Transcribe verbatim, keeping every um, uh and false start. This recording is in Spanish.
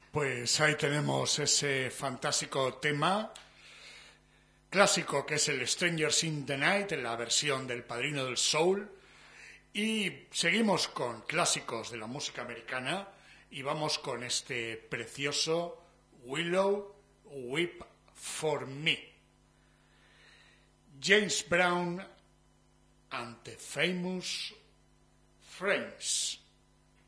Pues ahí tenemos ese fantástico tema clásico que es el Strangers in the Night, en la versión del Padrino del Soul. Y seguimos con clásicos de la música americana y vamos con este precioso Willow Weep for Me. James Brown and the Famous Friends.